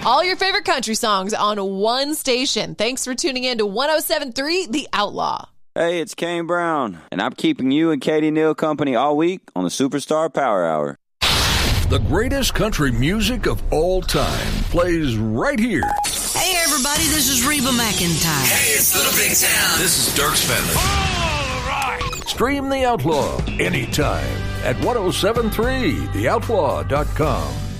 All your favorite country songs on one station. Thanks for tuning in to 107.3 The Outlaw. Hey, it's Kane Brown, and I'm keeping you and Katie Neal company all week on the Superstar Power Hour. The greatest country music of all time plays right here. Hey, everybody, this is Reba McEntire. Hey, it's Little Big Town. This is Dirk Bentley. All right. Stream The Outlaw anytime at 1073theoutlaw.com.